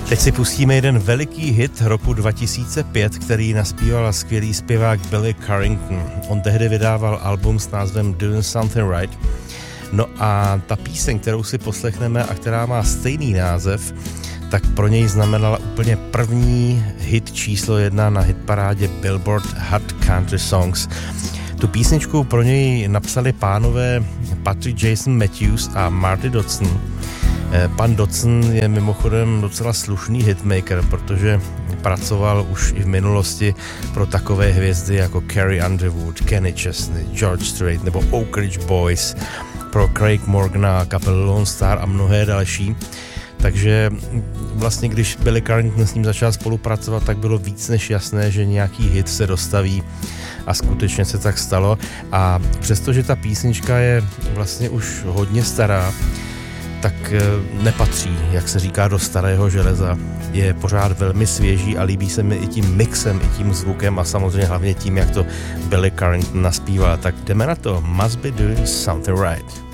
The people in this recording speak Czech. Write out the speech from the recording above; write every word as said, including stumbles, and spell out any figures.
Teď si pustíme jeden veliký hit roku dva tisíce pět, který naspíval skvělý zpěvák Billy Currington. On tehdy vydával album s názvem Doing Something Right. No a ta píseň, kterou si poslechneme a která má stejný název, tak pro něj znamenala úplně první hit číslo jedna na hitparádě Billboard Hot Country Songs. Tu písničku pro něj napsali pánové Patrick Jason Matthews a Marty Dodson. Pan Dodson je mimochodem docela slušný hitmaker, protože pracoval už i v minulosti pro takové hvězdy jako Carrie Underwood, Kenny Chesney, George Strait nebo Oak Ridge Boys, pro Craig Morgana, kapelu Lone Star a mnohé další. Takže vlastně, když Billy Currington s ním začal spolupracovat, tak bylo víc než jasné, že nějaký hit se dostaví a skutečně se tak stalo. A přestože ta písnička je vlastně už hodně stará, tak nepatří, jak se říká, do starého železa. Je pořád velmi svěží a líbí se mi i tím mixem, i tím zvukem a samozřejmě hlavně tím, jak to Billy Currington naspíval. Tak jdeme na to. Must be doing something right.